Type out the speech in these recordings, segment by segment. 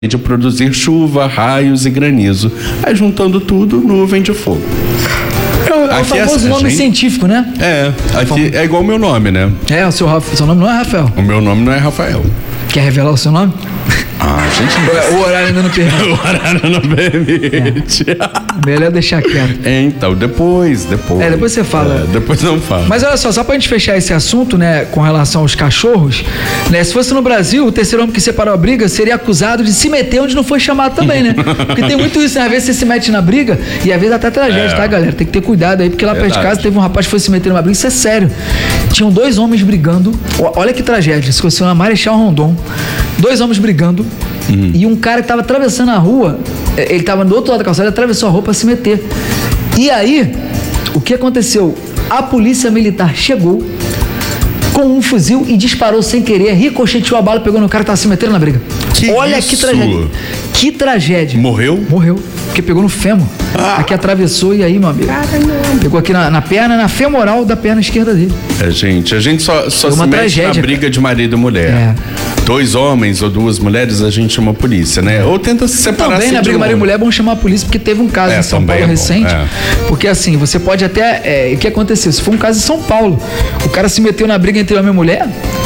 de produzir chuva, raios e granizo. Aí juntando tudo, nuvem de fogo. É o famoso nome científico, né? Aqui é igual o meu nome, né? O seu nome não é Rafael. O meu nome não é Rafael. Quer revelar o seu nome? Gente, o horário ainda não permite. O horário não permite. Melhor deixar quieto. Então, depois. Depois você fala. Depois não fala. Mas olha só pra gente fechar esse assunto, né, com relação aos cachorros, né, se fosse no Brasil, o terceiro homem que separou a briga seria acusado de se meter onde não foi chamado também, né? Porque tem muito isso, né? Às vezes você se mete na briga e às vezes até tragédia, tá, galera? Tem que ter cuidado aí, porque lá perto de casa teve um rapaz que foi se meter numa briga, isso é sério. Tinham 2 homens brigando, olha que tragédia, se fosse uma Marechal Rondon, 2 homens brigando, e um cara que tava atravessando a rua, ele tava do outro lado da calçada, ele atravessou a rua pra se meter. E aí, o que aconteceu? A polícia militar chegou com um fuzil e disparou sem querer, ricocheteou a bala, pegou no cara que tava se metendo na briga. Olha isso? Que tragédia. Que tragédia. Morreu? Morreu, porque pegou no fêmur. Aqui atravessou e aí, meu amigo, pegou aqui na perna, na femoral da perna esquerda dele. Gente, a gente só se mete na briga de marido e mulher. 2 homens ou 2 mulheres, a gente chama a polícia, né? Ou tenta se separar. Também na briga marido e mulher é bom chamar a polícia, porque teve um caso em São Paulo recente. Porque assim, você pode até... o que aconteceu? Se foi um caso em São Paulo, o cara se meteu na briga entre homem e mulher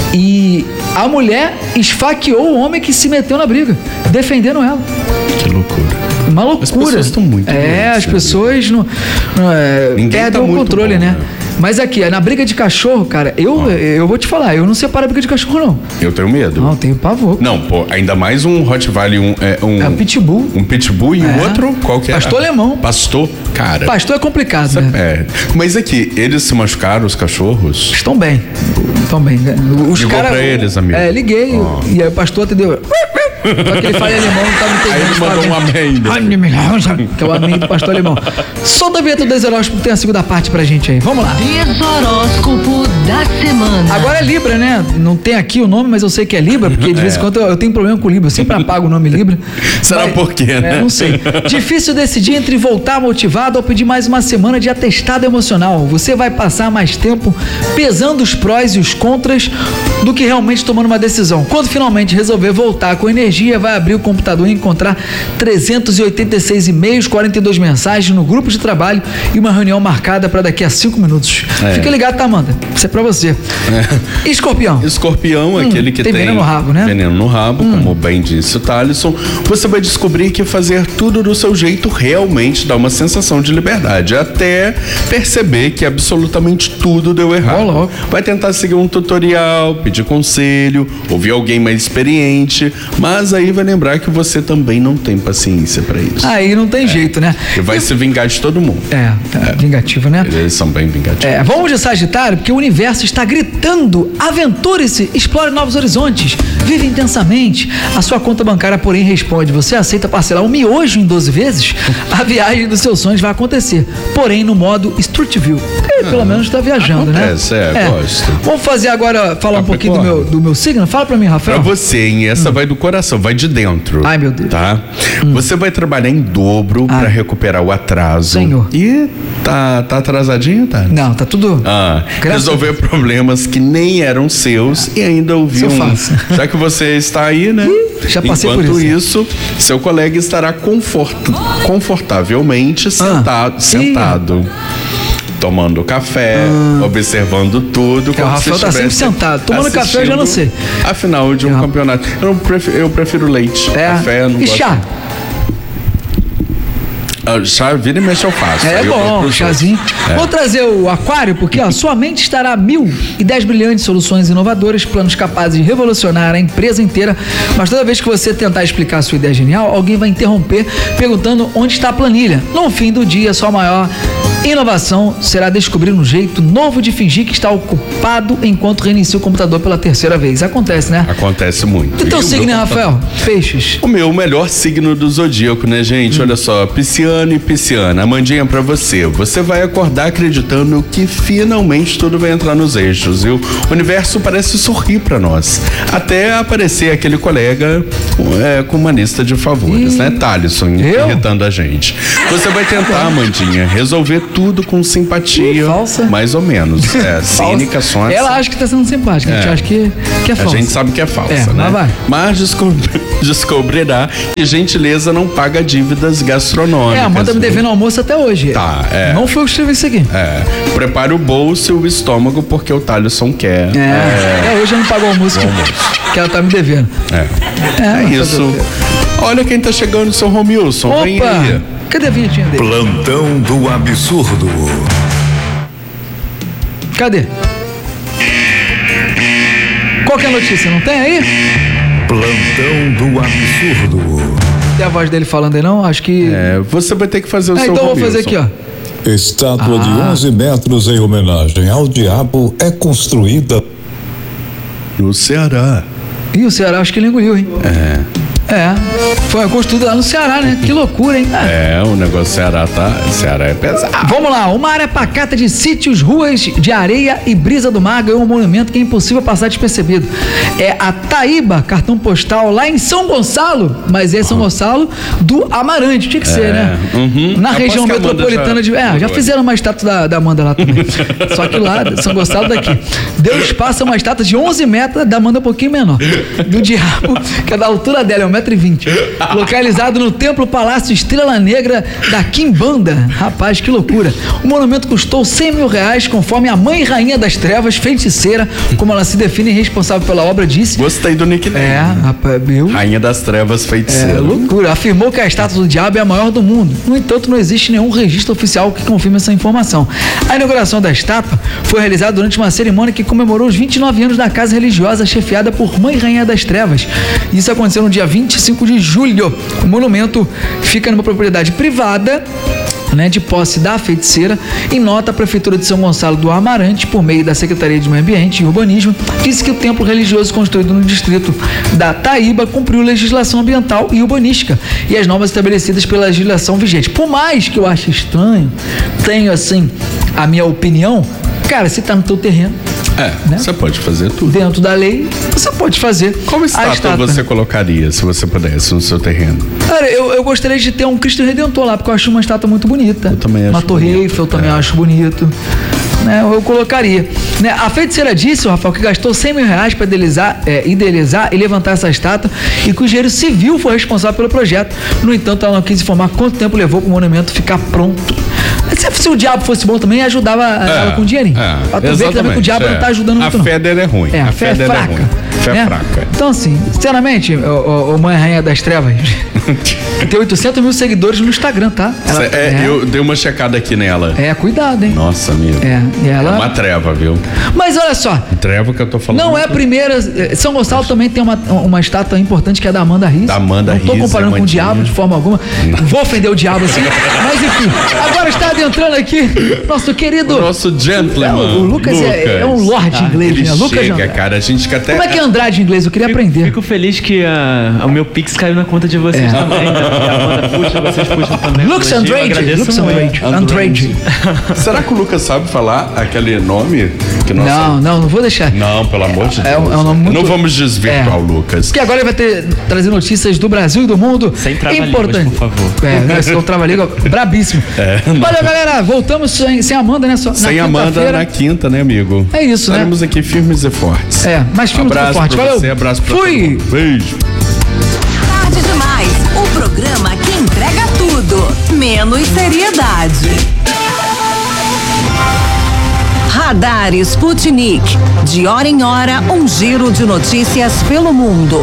e a mulher esfaqueou o homem que se meteu na briga, defendendo ela. Que loucura. Uma loucura. As pessoas estão muito doentes, as pessoas não perdem o controle, né? Mas aqui, na briga de cachorro, cara, eu vou te falar, eu não separo a briga de cachorro, não. Eu tenho medo. Não, tenho pavor. Não, pô, ainda mais um Rottweiler, um pitbull. Um pitbull e o outro, qual que é? Pastor alemão. Pastor, cara. Pastor é complicado, né? Mas aqui, eles se machucaram, os cachorros? Estão bem. Ligou pra eles, amigo? Liguei. E aí o pastor atendeu. Só que ele fala alemão, não tá muito. Aí ele mandou um amém. Que é o amém do pastor alemão. Solta a vinheta do Desoróscopo, tem a segunda parte pra gente aí. Vamos lá. Desoróscopo da semana. Agora é Libra, né? Não tem aqui o nome, mas eu sei que é Libra, porque de vez em quando eu tenho problema com Libra. Eu sempre apago o nome Libra. Será por quê, né? Não sei. Difícil decidir entre voltar motivado ou pedir mais uma semana de atestado emocional. Você vai passar mais tempo pesando os prós e os contras do que realmente tomando uma decisão. Quando finalmente resolver voltar com energia, vai abrir o computador e encontrar 386 e-mails, 42 mensagens no grupo de trabalho e uma reunião marcada para daqui a 5 minutos. Fica ligado, tá, Amanda? Isso é pra você. Escorpião. Escorpião, aquele que tem veneno no rabo, né? Veneno no rabo, como bem disse o Thalisson. Você vai descobrir que fazer tudo do seu jeito realmente dá uma sensação de liberdade, até perceber que absolutamente tudo deu errado. Vai tentar seguir um tutorial, pedir conselho, ouvir alguém mais experiente, mas aí vai lembrar que você também não tem paciência pra isso. Aí não tem jeito, né? E vai se vingar de todo mundo. Vingativo, né? Eles são bem vingativos. Vamos de Sagitário, porque o universo está gritando: aventure-se, explore novos horizontes, vive intensamente. A sua conta bancária, porém, responde: você aceita parcelar um miojo em 12 vezes? A viagem dos seus sonhos vai acontecer, porém no modo Street View. Pelo menos está viajando, acontece, né? Gosto. Vamos fazer agora, falar um pouquinho do meu signo? Fala pra mim, Rafael. Pra você, hein? Essa vai do coração, vai de dentro. Ai, meu Deus. Tá? Você vai trabalhar em dobro pra recuperar o atraso. Senhor. E tá atrasadinho, tá? Não, tá tudo... Resolver problemas que nem eram seus e ainda ouvir Já que você está aí, né? Já passei Enquanto por isso, seu colega estará confortavelmente sentado. Tomando café, observando tudo. O Rafael tá sempre sentado. Tomando café eu já não sei. Afinal de um campeonato. Eu prefiro leite. Café, não e gosto. chá? Chá vira e mexe eu faço. Bom, chazinho. Vou trazer o Aquário, porque sua mente estará a 1010 brilhantes soluções inovadoras, planos capazes de revolucionar a empresa inteira, mas toda vez que você tentar explicar a sua ideia genial, alguém vai interromper perguntando onde está a planilha. No fim do dia, sua maior inovação será descobrir um jeito novo de fingir que está ocupado enquanto reinicia o computador pela 3ª vez. Acontece, né? Acontece muito. E teu signo, Rafael? Peixes. O meu melhor signo do zodíaco, né, gente? Olha só, Pisciano e Pisciana. Amandinha, pra você. Você vai acordar acreditando que finalmente tudo vai entrar nos eixos, viu? O universo parece sorrir pra nós. Até aparecer aquele colega com uma lista de favores, né? Thalisson, irritando a gente. Você vai tentar, Amandinha, resolver tudo com simpatia, mais ou menos. Cínica, só. Ela acha que tá sendo simpática, a gente acha que é falsa. A gente sabe que é falsa, né? Mas vai. Mas descobrirá que gentileza não paga dívidas gastronômicas. Amanda me viu? devendo almoço até hoje. Tá, Não foi eu que escrevi isso aqui. Prepare o bolso e o estômago porque o Thaleson quer. Até hoje eu não pago o almoço que ela tá me devendo. É isso. Olha quem tá chegando, seu Romilson. Vem aí. Cadê a vinhetinha dele? Plantão do absurdo. Cadê? Qual que é a notícia? Não tem aí? Plantão do absurdo. Tem a voz dele falando aí não? Acho que... Você vai ter que fazer o seu então eu Romilson. vou fazer aqui, ó. Estátua de 11 metros em homenagem ao diabo é construída No Ceará. Ih, o Ceará acho que ele engoliu, hein? Foi construído lá no Ceará, né? Que loucura, hein? O negócio Ceará Ceará é pesado. Vamos lá, uma área pacata de sítios, ruas de areia e brisa do mar ganhou um monumento que é impossível passar despercebido. É a Taíba, cartão postal, lá em São Gonçalo, mas é São Gonçalo do Amarante, tinha que ser, né? Na região metropolitana de... já fizeram uma estátua da Amanda lá também. Só que lá, São Gonçalo daqui. Deu espaço a uma estátua de 11 metros, da Amanda um pouquinho menor. Do diabo, que é da altura dela, é 1,20 m. Localizado no Templo Palácio Estrela Negra da Quimbanda. Rapaz, que loucura. O monumento custou R$100 mil, conforme a mãe rainha das trevas, feiticeira, como ela se define, responsável pela obra, disse. Gostei do nickname. Rapaz, meu. Rainha das trevas, feiticeira. Loucura. Afirmou que a estátua do diabo é a maior do mundo. No entanto, não existe nenhum registro oficial que confirme essa informação. A inauguração da estátua foi realizada durante uma cerimônia que comemorou os 29 anos da casa religiosa chefiada por Mãe Rainha das Trevas. Isso aconteceu no dia 25 de julho. O monumento fica numa propriedade privada, de posse da feiticeira. Em nota, a Prefeitura de São Gonçalo do Amarante, por meio da Secretaria de Meio Ambiente e Urbanismo, disse que o templo religioso construído no distrito da Taíba cumpriu legislação ambiental e urbanística e as normas estabelecidas pela legislação vigente. Por mais que eu ache estranho, tenho assim a minha opinião, cara, se tá no teu terreno, você pode fazer tudo. dentro da lei, você pode fazer. Como estátua você colocaria, se você pudesse, no seu terreno? Cara, eu gostaria de ter um Cristo Redentor lá, porque eu acho uma estátua muito bonita. Eu também acho uma Torre bonito. Eiffel, eu também acho bonito. Eu colocaria. A feiticeira disse, Rafael, que gastou R$100 mil para idealizar e levantar essa estátua e que o engenheiro civil foi responsável pelo projeto. No entanto, ela não quis informar quanto tempo levou para o monumento ficar pronto. Se o diabo fosse bom também, ajudava ela com dinheirinho. Pra tu ver que também que o diabo não tá ajudando muito, não. A fé dele é ruim. A fé é fraca. Fé é fraca. Então, assim, sinceramente, ô Mãe Rainha das Trevas, tem 800 mil seguidores no Instagram, tá? Eu dei uma checada aqui nela. Cuidado, hein? Nossa, amigo. E ela... É uma treva, viu? Mas olha só. Treva que eu tô falando. Não é a primeira. São Gonçalo também tem uma estátua importante que é da Amanda Riz. Da Amanda Riz. Não tô comparando com o diabo de forma alguma. Não vou ofender o diabo assim. Mas enfim, agora está adentrando aqui nosso querido. O nosso gentleman. O Lucas é um lord inglês, né? Lucas chega, cara. A gente que até. Como é que é Andrade em inglês? Eu queria aprender. Fico feliz que o meu Pix caiu na conta de vocês também. A Amanda puxa, vocês puxam também. Lucas Andrade. Será que o Lucas sabe falar aquele nome? Que Não vou deixar. Não, pelo amor de Deus. É um nome muito... Não vamos desvirtuar o Lucas. Porque agora ele vai trazer notícias do Brasil e do mundo. Sem trava-línguas, por favor. Esse é o trava-língua brabíssimo. Valeu, galera. Voltamos sem Amanda, né? Sem Amanda na quinta, né, amigo? É isso, né? Estaremos aqui firmes e fortes. Mais firmes e fortes. Valeu. Abraço pra Fui. todo mundo. Beijo. Tarde demais. O programa que entrega tudo, menos seriedade. Radar Sputnik. De hora em hora, um giro de notícias pelo mundo.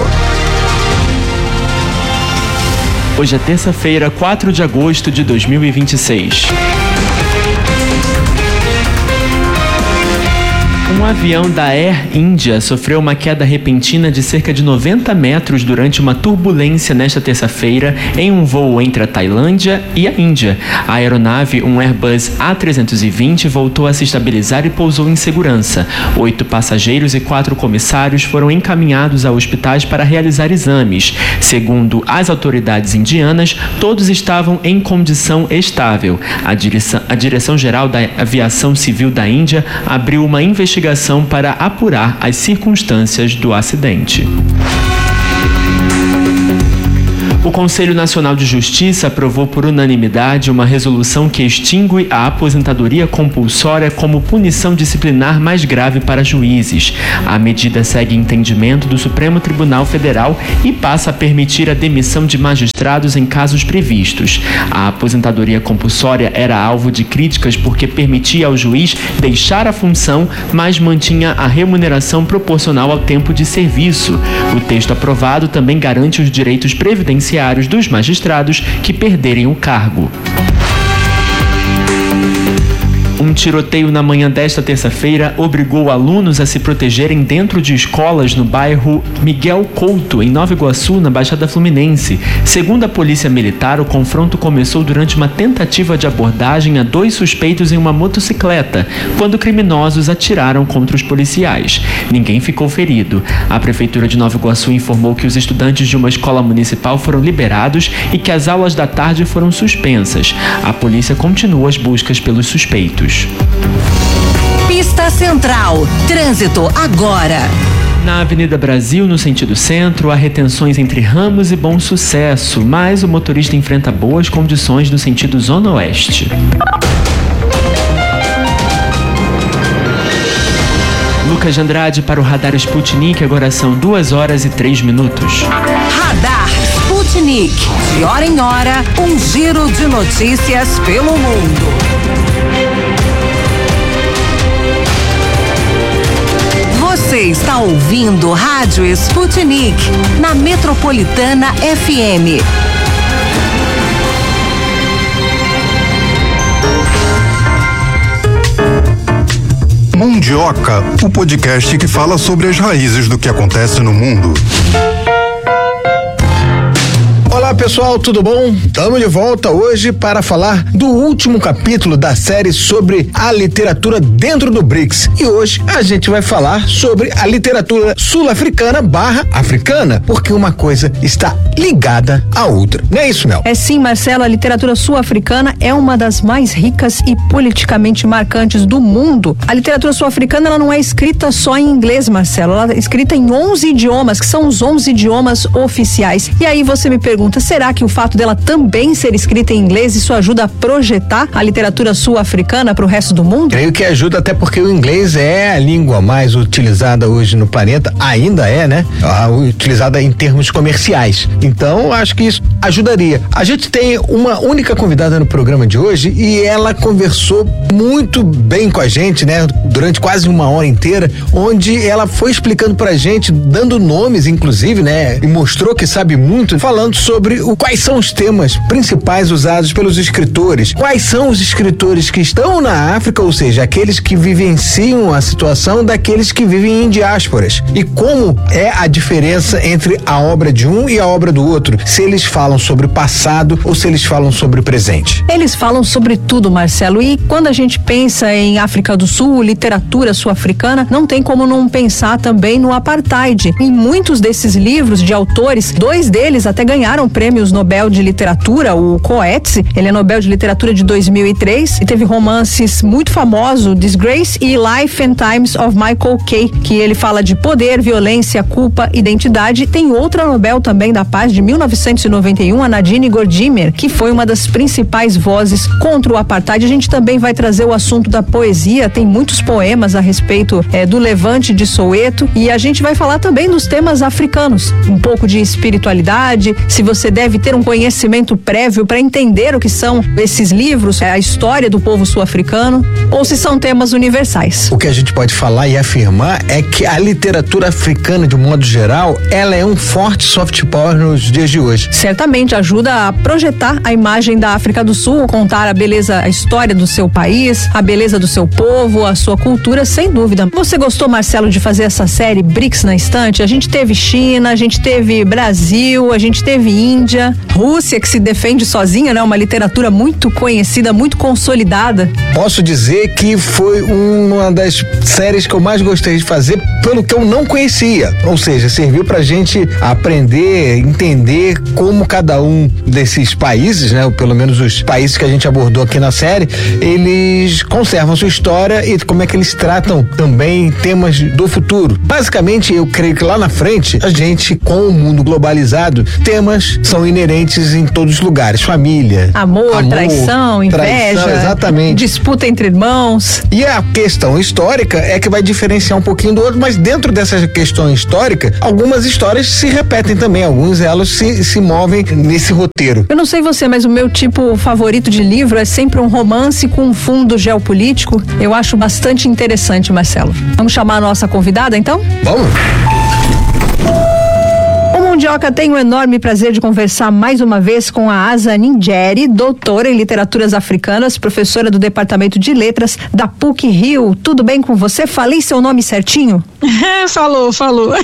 Hoje é terça-feira, 4 de agosto de 2026. Um avião da Air India sofreu uma queda repentina de cerca de 90 metros durante uma turbulência nesta terça-feira em um voo entre a Tailândia e a Índia. A aeronave, um Airbus A320, voltou a se estabilizar e pousou em segurança. 8 passageiros e 4 comissários foram encaminhados a hospitais para realizar exames. Segundo as autoridades indianas, todos estavam em condição estável. A Direção-Geral da Aviação Civil da Índia abriu uma investigação para apurar as circunstâncias do acidente. O Conselho Nacional de Justiça aprovou por unanimidade uma resolução que extingue a aposentadoria compulsória como punição disciplinar mais grave para juízes. A medida segue entendimento do Supremo Tribunal Federal e passa a permitir a demissão de magistrados em casos previstos. A aposentadoria compulsória era alvo de críticas porque permitia ao juiz deixar a função, mas mantinha a remuneração proporcional ao tempo de serviço. O texto aprovado também garante os direitos previdenciários dos magistrados que perderem o cargo. Um tiroteio na manhã desta terça-feira obrigou alunos a se protegerem dentro de escolas no bairro Miguel Couto, em Nova Iguaçu, na Baixada Fluminense. Segundo a Polícia Militar, o confronto começou durante uma tentativa de abordagem a 2 suspeitos em uma motocicleta, quando criminosos atiraram contra os policiais. Ninguém ficou ferido. A Prefeitura de Nova Iguaçu informou que os estudantes de uma escola municipal foram liberados e que as aulas da tarde foram suspensas. A polícia continua as buscas pelos suspeitos. Pista Central. Trânsito agora. Na Avenida Brasil, no sentido centro, há retenções entre Ramos e Bom Sucesso, mas o motorista enfrenta boas condições no sentido Zona Oeste. Lucas de Andrade para o Radar Sputnik, agora são 2h03. Radar Sputnik. De hora em hora, um giro de notícias pelo mundo. Você está ouvindo Rádio Sputnik, na Metropolitana FM. Mundioca, o podcast que fala sobre as raízes do que acontece no mundo. Olá pessoal, tudo bom? Estamos de volta hoje para falar do último capítulo da série sobre a literatura dentro do BRICS. E hoje a gente vai falar sobre a literatura sul-africana / africana, porque uma coisa está ligada à outra. Não é isso, Mel? É sim, Marcelo, a literatura sul-africana é uma das mais ricas e politicamente marcantes do mundo. A literatura sul-africana ela não é escrita só em inglês, Marcelo, ela é escrita em 11 idiomas, que são os 11 idiomas oficiais. E aí você me pergunta, será que o fato dela também ser escrita em inglês, isso ajuda a projetar a literatura sul-africana para o resto do mundo? Creio que ajuda, até porque o inglês é a língua mais utilizada hoje no planeta, ainda é, né? Utilizada em termos comerciais. Então, acho que isso ajudaria. A gente tem uma única convidada no programa de hoje e ela conversou muito bem com a gente, né? Durante quase uma hora inteira, onde ela foi explicando pra gente, dando nomes, inclusive, né? E mostrou que sabe muito, falando sobre quais são os temas principais usados pelos escritores, quais são os escritores que estão na África, ou seja, aqueles que vivenciam a situação daqueles que vivem em diásporas, e como é a diferença entre a obra de um e a obra do outro, se eles falam sobre o passado ou se eles falam sobre o presente. Eles falam sobre tudo, Marcelo, e quando a gente pensa em África do Sul, literatura sul-africana, não tem como não pensar também no apartheid. Em muitos desses livros de autores, 2 deles até ganharam prêmios Nobel de Literatura. O Coetzee, ele é Nobel de Literatura de 2003 e teve romances muito famosos, Disgrace e Life and Times of Michael Kay, que ele fala de poder, violência, culpa, identidade. Tem outra Nobel também da Paz de 1991, a Nadine Gordimer, que foi uma das principais vozes contra o apartheid. A gente também vai trazer o assunto da poesia, tem muitos poemas a respeito do Levante de Soweto, e a gente vai falar também dos temas africanos, um pouco de espiritualidade, se você deve ter um conhecimento prévio para entender o que são esses livros, a história do povo sul-africano, ou se são temas universais. O que a gente pode falar e afirmar é que a literatura africana, de um modo geral, ela é um forte soft power nos dias de hoje. Certamente ajuda a projetar a imagem da África do Sul, contar a beleza, a história do seu país, a beleza do seu povo, a sua cultura, sem dúvida. Você gostou, Marcelo, de fazer essa série BRICS na estante? A gente teve China, a gente teve Brasil, a gente teve Índia, Rússia, que se defende sozinha, né? Uma literatura muito conhecida, muito consolidada. Posso dizer que foi uma das séries que eu mais gostei de fazer, pelo que eu não conhecia. Ou seja, serviu pra gente aprender, entender como cada um desses países, né? Ou pelo menos os países que a gente abordou aqui na série, eles conservam sua história e como é que eles tratam também temas do futuro. Basicamente, eu creio que lá na frente, a gente, com o mundo globalizado, temas são inerentes em todos os lugares. Família. Amor, traição, inveja, exatamente. disputa entre irmãos. E a questão histórica é que vai diferenciar um pouquinho do outro, mas dentro dessa questão histórica, algumas histórias se repetem também, alguns elos se movem nesse roteiro. Eu não sei você, mas o meu tipo favorito de livro é sempre um romance com um fundo geopolítico. Eu acho bastante interessante, Marcelo. Vamos chamar a nossa convidada, então? Vamos! Mundioca, tenho o enorme prazer de conversar mais uma vez com a Asa Ninjeri, doutora em literaturas africanas, professora do Departamento de Letras da PUC-Rio. Tudo bem com você? Falei seu nome certinho? Falou.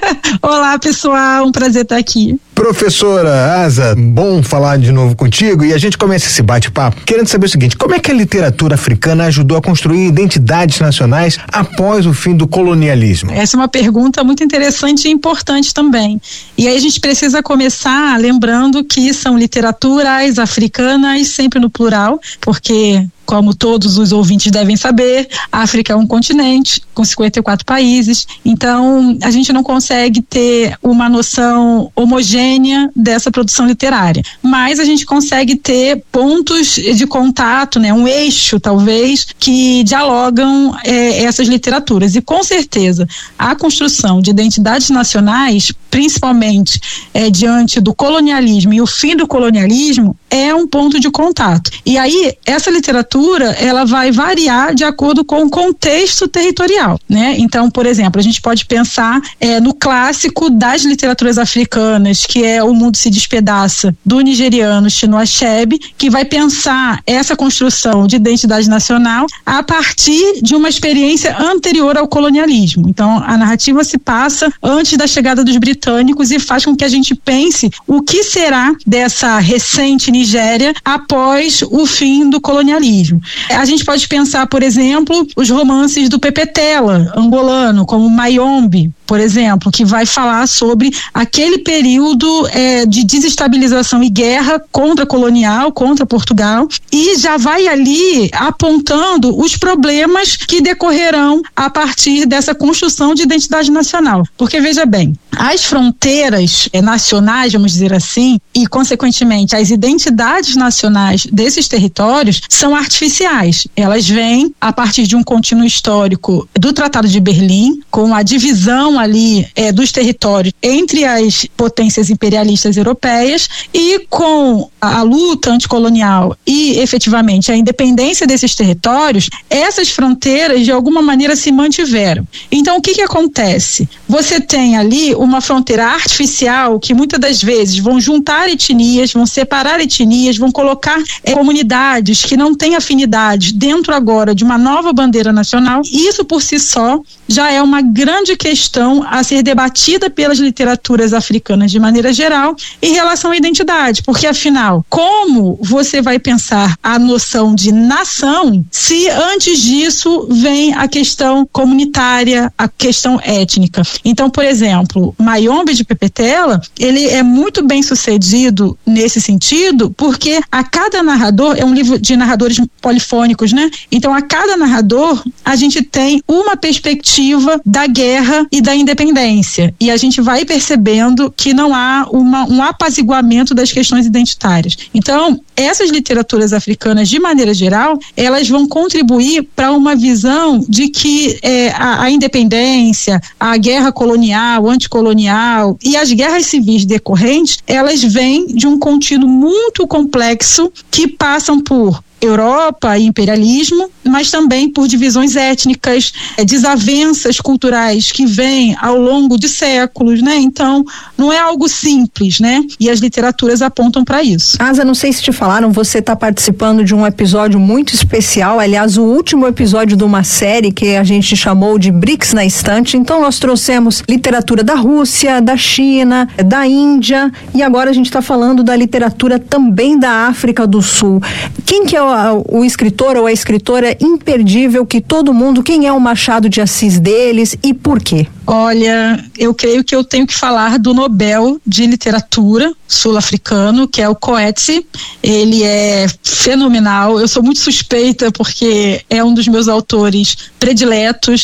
Olá, pessoal, um prazer estar aqui. Professora Asa, bom falar de novo contigo, e a gente começa esse bate-papo querendo saber o seguinte: como é que a literatura africana ajudou a construir identidades nacionais após o fim do colonialismo? Essa é uma pergunta muito interessante e importante também. E aí a gente precisa começar lembrando que são literaturas africanas, sempre no plural, porque, como todos os ouvintes devem saber, a África é um continente com 54 países, então a gente não consegue ter uma noção homogênea dessa produção literária, mas a gente consegue ter pontos de contato, né, um eixo talvez, que dialogam essas literaturas, e com certeza a construção de identidades nacionais, principalmente diante do colonialismo e o fim do colonialismo, é um ponto de contato. E aí essa literatura ela vai variar de acordo com o contexto territorial, né? Então, por exemplo, a gente pode pensar no clássico das literaturas africanas, que é O Mundo se Despedaça, do nigeriano Chinua Achebe, que vai pensar essa construção de identidade nacional a partir de uma experiência anterior ao colonialismo. Então, a narrativa se passa antes da chegada dos britânicos e faz com que a gente pense o que será dessa recente Nigéria após o fim do colonialismo. A gente pode pensar, por exemplo, os romances do Pepe Tela, angolano, como Mayombe, por exemplo, que vai falar sobre aquele período de desestabilização e guerra contra-colonial, contra Portugal, e já vai ali apontando os problemas que decorrerão a partir dessa construção de identidade nacional. Porque, veja bem, as fronteiras nacionais, vamos dizer assim, e consequentemente as identidades nacionais desses territórios são artificiais. Elas vêm a partir de um contínuo histórico do Tratado de Berlim, com a divisão ali dos territórios entre as potências imperialistas europeias, e com a luta anticolonial e efetivamente a independência desses territórios, essas fronteiras de alguma maneira se mantiveram. Então o que acontece? Você tem ali uma fronteira artificial que muitas das vezes vão juntar etnias, vão separar etnias, vão colocar comunidades que não têm afinidades dentro agora de uma nova bandeira nacional. Isso por si só já é uma grande questão a ser debatida pelas literaturas africanas de maneira geral em relação à identidade, porque afinal, como você vai pensar a noção de nação se antes disso vem a questão comunitária, a questão étnica? Então, por exemplo, Mayombe de Pepe Tela, ele é muito bem sucedido nesse sentido, porque a cada narrador, é um livro de narradores polifônicos, né? Então, a cada narrador, a gente tem uma perspectiva da guerra e da independência, e a gente vai percebendo que não há um apaziguamento das questões identitárias. Então, essas literaturas africanas, de maneira geral, elas vão contribuir para uma visão de que a independência, a guerra colonial, anticolonial e as guerras civis decorrentes, elas vêm de um contínuo muito complexo que passam por Europa e imperialismo, mas também por divisões étnicas, desavenças culturais que vêm ao longo de séculos, né? Então, não é algo simples, né? E as literaturas apontam para isso. Asa, não sei se te falaram, você está participando de um episódio muito especial, aliás, o último episódio de uma série que a gente chamou de BRICS na Estante. Então, nós trouxemos literatura da Rússia, da China, da Índia, e agora a gente está falando da literatura também da África do Sul. Quem que é o escritor ou a escritora imperdível que todo mundo, quem é o Machado de Assis deles e por quê? Olha, eu creio que eu tenho que falar do Nobel de Literatura sul-africano, que é o Coetzee. Ele é fenomenal, eu sou muito suspeita porque é um dos meus autores prediletos.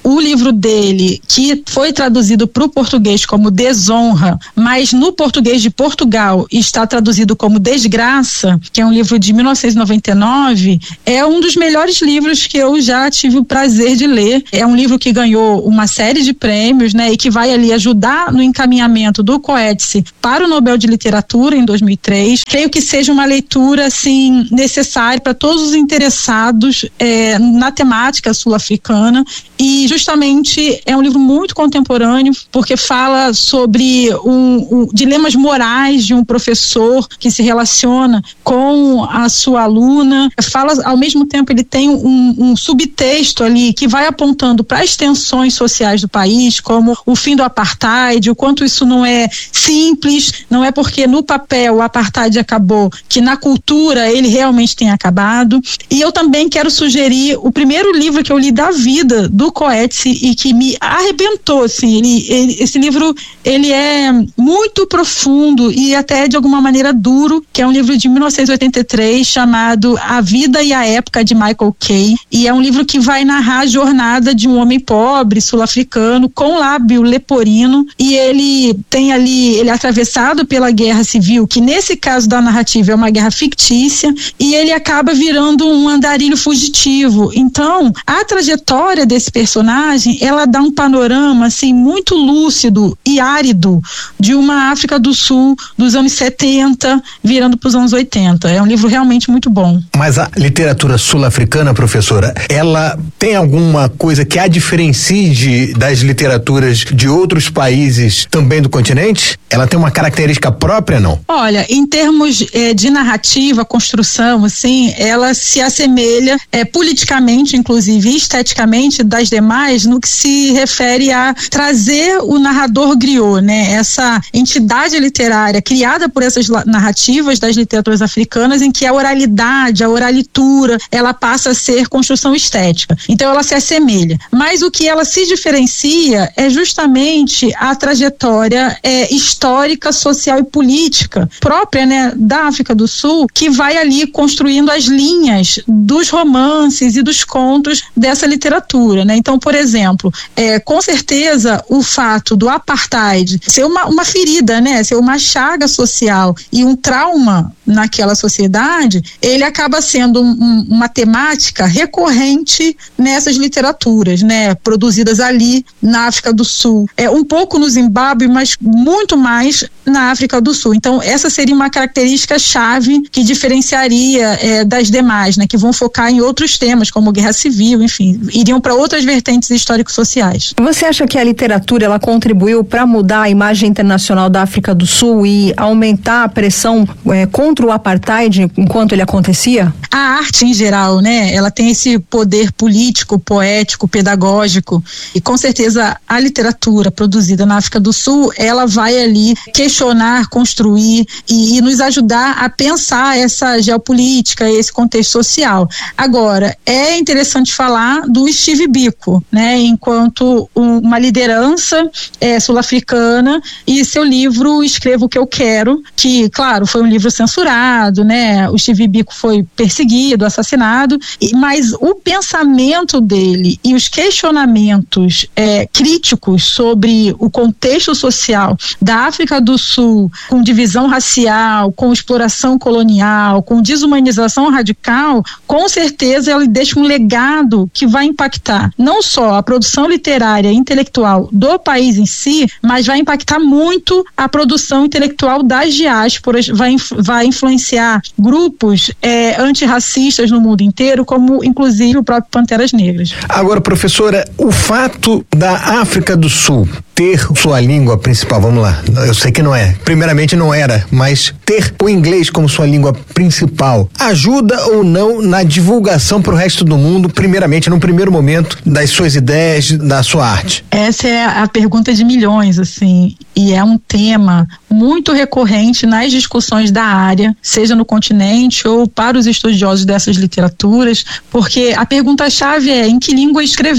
o livro dele, que foi traduzido para o português como Desonra, mas no português de Portugal está traduzido como Desgraça, que é um livro de 1999, é um dos melhores livros que eu já tive o prazer de ler. É um livro que ganhou uma série de prêmios, né, e que vai ali ajudar no encaminhamento do Coetzee para o Nobel de Literatura em 2003. Creio que seja uma leitura, assim, necessária para todos os interessados na temática sul-africana, e justamente é um livro muito contemporâneo, porque fala sobre dilemas morais de um professor que se relaciona com a sua aluna. Fala, ao mesmo tempo, ele tem um subtexto ali que vai apontando para as tensões sociais do país, como o fim do apartheid, o quanto isso não é simples, não é porque no papel o apartheid acabou, que na cultura ele realmente tem acabado. E eu também quero sugerir o primeiro livro que eu li da vida do Coetzee e que me arrebentou, assim. Esse livro, ele é muito profundo e até de alguma maneira duro, que é um livro de 1983 chamado A Vida e a Época, de Michael Kay, e é um livro que vai narrar a jornada de um homem pobre sul-africano com lábio leporino, e ele é atravessado pela guerra civil, que nesse caso da narrativa é uma guerra fictícia, e ele acaba virando um andarilho fugitivo. Então, a trajetória desse personagem, ela dá um panorama, assim, muito lúcido e árido de uma África do Sul dos anos 70, virando para os anos 80. É um livro realmente muito bom. Mas a literatura sul-africana, professora, ela tem alguma coisa que a diferencie das literaturas de outros países também do continente? Ela tem uma característica própria, não? Olha, em termos de narrativa, construção, assim, ela se assemelha politicamente, inclusive, e esteticamente das demais, no que se refere a trazer o narrador griot, né? Essa entidade literária criada por essas narrativas das literaturas africanas, em que a oralidade, a oralitura, ela passa a ser construção estética. Então ela se assemelha. Mas o que ela se diferencia é justamente a trajetória histórica, social e política própria, né, da África do Sul, que vai ali construindo as linhas dos romances e dos contos dessa literatura, né? Então, por exemplo, com certeza o fato do apartheid ser uma ferida, né, ser uma chaga social e um trauma naquela sociedade, ele acaba sendo uma temática recorrente nessas literaturas, né, produzidas ali na África do Sul, um pouco no Zimbábue, mas muito mais na África do Sul. Então essa seria uma característica chave que diferenciaria das demais, né, que vão focar em outros temas como guerra civil, enfim, iriam para outras vertentes histórico-sociais. Você acha que a literatura, ela contribuiu para mudar a imagem internacional da África do Sul e aumentar a pressão contra o apartheid enquanto ele acontecia? A arte em geral, né, ela tem esse poder político, poético, pedagógico, e com certeza a literatura produzida na África do Sul, ela vai ali questionar, construir e nos ajudar a pensar essa geopolítica, esse contexto social. Agora, é interessante falar do Steve Biko, né, enquanto uma liderança sul-africana, e seu livro Escreva o que eu quero, que, claro, foi um livro censurado, né, o Steve Biko foi perseguido, assassinado, mas o pensamento dele e os questionamentos críticos sobre o contexto social da África do Sul, com divisão racial, com exploração colonial, com desumanização radical, com certeza ele deixa um legado que vai impactar não só a produção literária e intelectual do país em si, mas vai impactar muito a produção intelectual das diásporas, vai influenciar grupos antirracistas no mundo inteiro, como inclusive o próprio Panteras Negras. Agora, professora, o fato da África do Sul ter sua língua principal, vamos lá, eu sei que não é, primeiramente não era, mas ter o inglês como sua língua principal, ajuda ou não na divulgação para o resto do mundo, primeiramente, num primeiro momento, das suas ideias, da sua arte? Essa é a pergunta de milhões, assim, e é um tema muito recorrente nas discussões da área, seja no continente ou para os estudiosos dessas literaturas, porque a pergunta-chave é: em que língua escrever?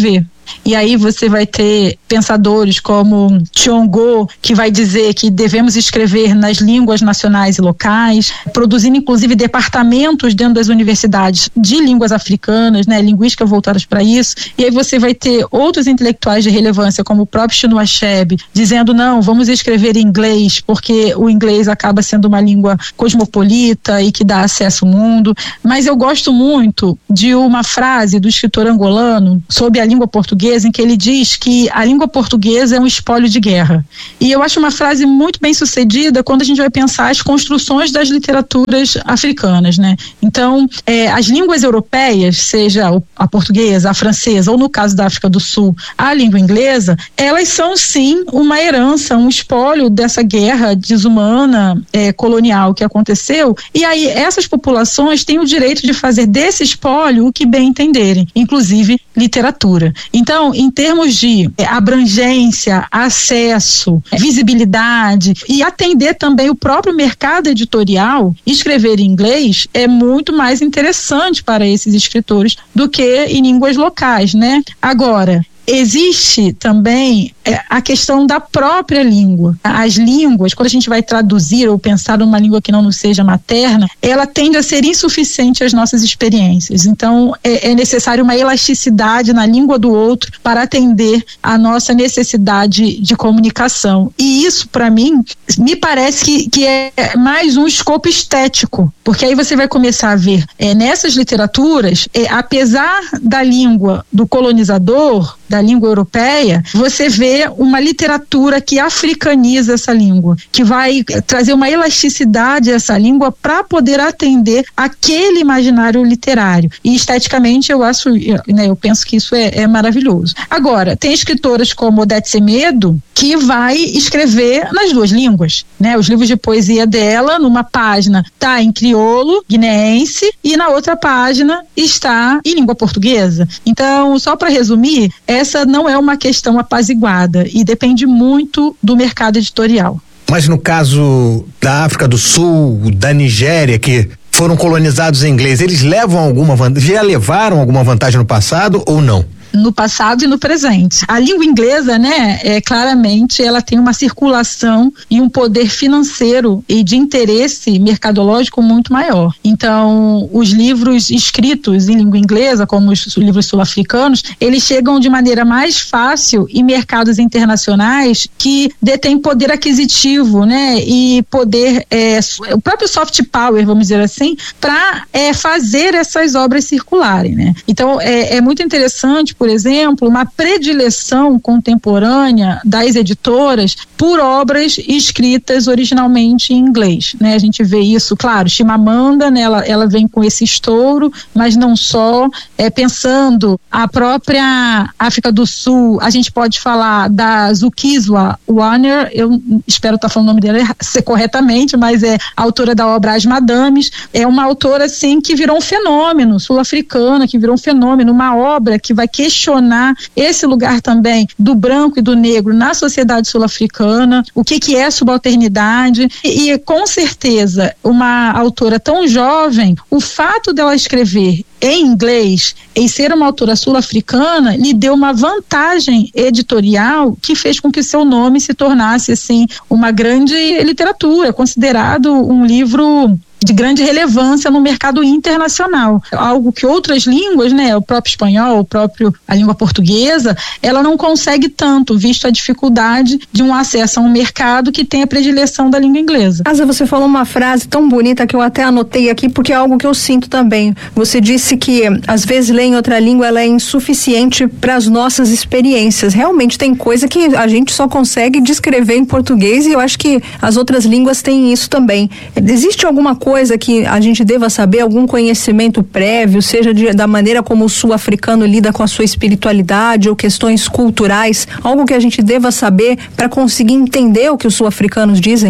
e aí você vai ter pensadores como Chiongo, que vai dizer que devemos escrever nas línguas nacionais e locais, produzindo inclusive departamentos dentro das universidades de línguas africanas, né, linguística voltadas para isso. E aí você vai ter outros intelectuais de relevância, como o próprio Chinua Achebe, dizendo não, vamos escrever em inglês, porque o inglês acaba sendo uma língua cosmopolita e que dá acesso ao mundo. Mas eu gosto muito de uma frase do escritor angolano sobre a língua portuguesa, em que ele diz que a língua portuguesa é um espólio de guerra. E eu acho uma frase muito bem sucedida quando a gente vai pensar as construções das literaturas africanas, né? Então, as línguas europeias, seja a portuguesa, a francesa, ou no caso da África do Sul, a língua inglesa, elas são sim uma herança, um espólio dessa guerra desumana colonial que aconteceu, e aí essas populações têm o direito de fazer desse espólio o que bem entenderem, inclusive literatura. Então, em termos de abrangência, acesso, visibilidade e atender também o próprio mercado editorial, escrever em inglês é muito mais interessante para esses escritores do que em línguas locais, né? Agora, existe também a questão da própria língua. As línguas, quando a gente vai traduzir ou pensar numa língua que não nos seja materna, ela tende a ser insuficiente às nossas experiências. Então, é necessário uma elasticidade na língua do outro para atender a nossa necessidade de comunicação. E isso, para mim, me parece que é mais um escopo estético, porque aí você vai começar a ver nessas literaturas, apesar da língua do colonizador, da língua europeia, você vê uma literatura que africaniza essa língua, que vai trazer uma elasticidade a essa língua para poder atender aquele imaginário literário. E esteticamente eu acho, né, eu penso que isso é maravilhoso. Agora, tem escritoras como Odete Semedo, que vai escrever nas duas línguas, né? Os livros de poesia dela, numa página está em crioulo, guineense, e na outra página está em língua portuguesa. Então, só para resumir, essa não é uma questão apaziguada e depende muito do mercado editorial. Mas no caso da África do Sul, da Nigéria, que foram colonizados em inglês, eles levam alguma vantagem, já levaram alguma vantagem no passado ou não? No passado e no presente. A língua inglesa, né, claramente ela tem uma circulação e um poder financeiro e de interesse mercadológico muito maior. Então, os livros escritos em língua inglesa, como os livros sul-africanos, eles chegam de maneira mais fácil em mercados internacionais que detêm poder aquisitivo, né, e poder, o próprio soft power, vamos dizer assim, para fazer essas obras circularem, né. Então, é muito interessante, por exemplo, uma predileção contemporânea das editoras por obras escritas originalmente em inglês, né? A gente vê isso, claro, Chimamanda, né? Ela vem com esse estouro, mas não só, pensando a própria África do Sul, a gente pode falar da Zukiswa Warner, eu espero estar falando o nome dela corretamente, mas é autora da obra As Madames, é uma autora, assim, que virou um fenômeno, sul-africana, que virou um fenômeno, uma obra que vai questionar esse lugar também do branco e do negro na sociedade sul-africana, o que é subalternidade, e com certeza uma autora tão jovem, o fato dela escrever em inglês e ser uma autora sul-africana lhe deu uma vantagem editorial que fez com que seu nome se tornasse, assim, uma grande literatura, considerado um livro de grande relevância no mercado internacional, algo que outras línguas, né, o próprio espanhol, a língua portuguesa, ela não consegue tanto, visto a dificuldade de um acesso a um mercado que tem a predileção da língua inglesa. Asa, você falou uma frase tão bonita que eu até anotei aqui, porque é algo que eu sinto também. Você disse que às vezes ler em outra língua ela é insuficiente para as nossas experiências. Realmente tem coisa que a gente só consegue descrever em português, e eu acho que as outras línguas têm isso também. Existe alguma coisa que a gente deva saber, algum conhecimento prévio, seja da maneira como o sul-africano lida com a sua espiritualidade ou questões culturais, algo que a gente deva saber para conseguir entender o que os sul-africanos dizem?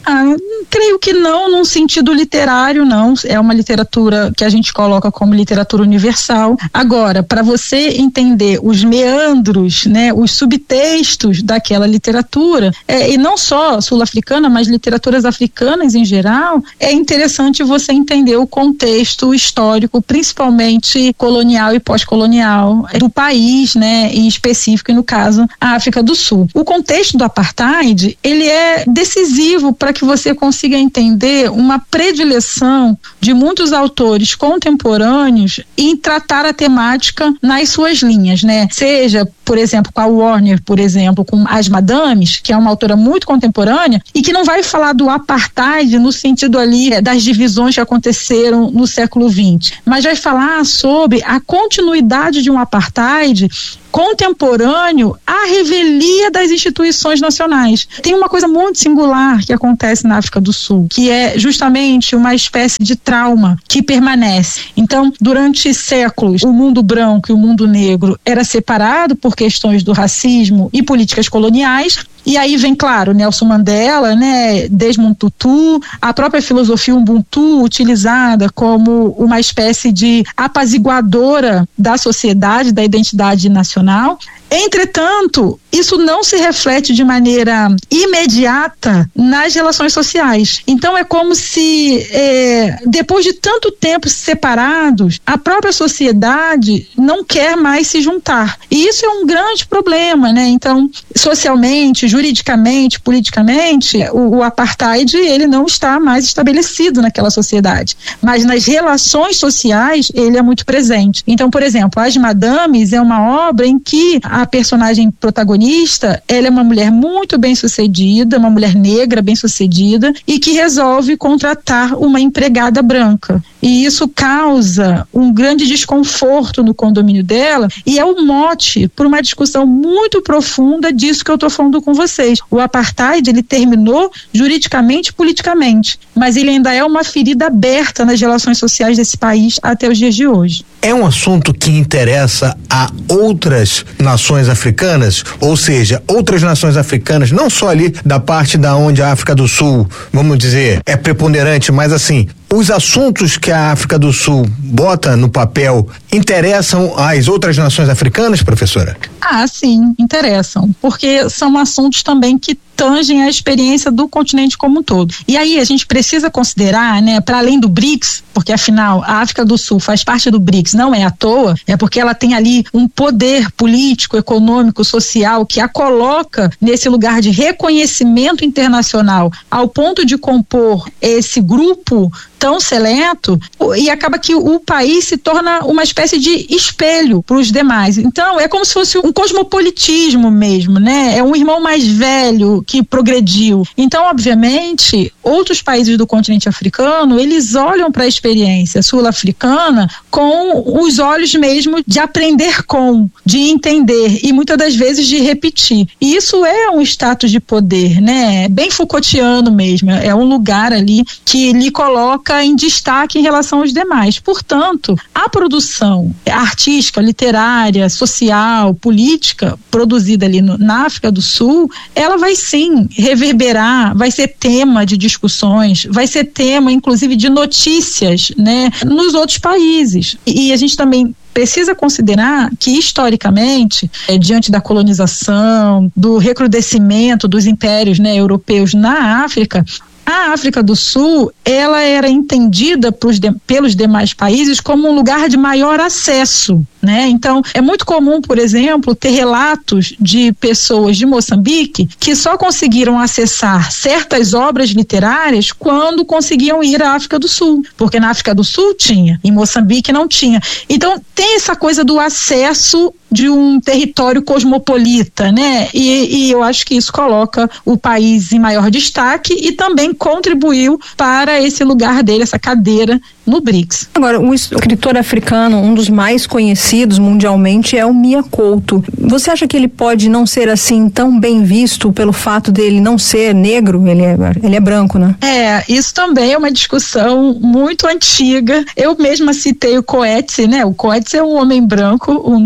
Creio que não, num sentido literário, não. É uma literatura que a gente coloca como literatura universal. Agora, para você entender os meandros, né, os subtextos daquela literatura, e não só sul-africana, mas literaturas africanas em geral, é interessante você entender o contexto histórico, principalmente colonial e pós-colonial do país, né, em específico, e no caso, a África do Sul. O contexto do apartheid, ele é decisivo para que você consiga entender uma predileção de muitos autores contemporâneos em tratar a temática nas suas linhas, né? Seja, por exemplo, com a Warner, por exemplo, com As Madames, que é uma autora muito contemporânea e que não vai falar do apartheid no sentido ali das divisões que aconteceram no século XX, mas vai falar sobre a continuidade de um apartheid contemporâneo à revelia das instituições nacionais. Tem uma coisa muito singular que acontece na África do Sul, que é justamente uma espécie de trauma que permanece. Então, durante séculos, o mundo branco e o mundo negro era separado por questões do racismo e políticas coloniais. E aí vem, claro, Nelson Mandela, né, Desmond Tutu, a própria filosofia Ubuntu utilizada como uma espécie de apaziguadora da sociedade, da identidade nacional. Entretanto, isso não se reflete de maneira imediata nas relações sociais. Então é como se, depois de tanto tempo separados, a própria sociedade não quer mais se juntar. E isso é um grande problema, né? Então, socialmente, juridicamente, politicamente, o apartheid, ele não está mais estabelecido naquela sociedade. Mas nas relações sociais, ele é muito presente. Então, por exemplo, As Madames é uma obra em que a personagem protagonista, ela é uma mulher muito bem-sucedida, uma mulher negra bem-sucedida e que resolve contratar uma empregada branca. E isso causa um grande desconforto no condomínio dela e é um mote para uma discussão muito profunda disso que eu estou falando com vocês. O apartheid, ele terminou juridicamente e politicamente, mas ele ainda é uma ferida aberta nas relações sociais desse país até os dias de hoje. É um assunto que interessa a outras nações africanas, ou seja, outras nações africanas, não só ali da parte da onde a África do Sul, vamos dizer, é preponderante, mas assim, os assuntos que a África do Sul bota no papel interessam às outras nações africanas, professora? Sim, interessam, porque são assuntos também que tangem a experiência do continente como um todo. E aí a gente precisa considerar, né, para além do BRICS, porque afinal a África do Sul faz parte do BRICS, não é à toa, é porque ela tem ali um poder político, econômico, social que a coloca nesse lugar de reconhecimento internacional ao ponto de compor esse grupo tão seleto, e acaba que o país se torna uma espécie de espelho para os demais. Então é como se fosse um cosmopolitismo mesmo, né? É um irmão mais velho que progrediu. Então, obviamente, outros países do continente africano, eles olham para a experiência sul-africana com os olhos mesmo de aprender com, de entender e muitas das vezes de repetir. E isso é um status de poder, né? Bem Foucaultiano mesmo. É um lugar ali que lhe coloca em destaque em relação aos demais. Portanto, a produção artística, literária, social, política produzida ali na África do Sul, ela vai sim reverberar, vai ser tema de discussões, vai ser tema inclusive de notícias, né, nos outros países. E a gente também precisa considerar que, historicamente, diante da colonização, do recrudescimento dos impérios, né, europeus na África, a África do Sul, ela era entendida pelos demais países como um lugar de maior acesso, né? Então, é muito comum, por exemplo, ter relatos de pessoas de Moçambique que só conseguiram acessar certas obras literárias quando conseguiam ir à África do Sul, porque na África do Sul tinha, em Moçambique não tinha. Então, tem essa coisa do acesso de um território cosmopolita, né? E eu acho que isso coloca o país em maior destaque e também contribuiu para esse lugar dele, essa cadeira no BRICS. Agora, um escritor africano, um dos mais conhecidos mundialmente é o Mia Couto. Você acha que ele pode não ser assim tão bem visto pelo fato dele não ser negro? Ele é branco, né? Isso também é uma discussão muito antiga. Eu mesma citei o Coetzee, né? O Coetzee é um homem branco, um Nobel de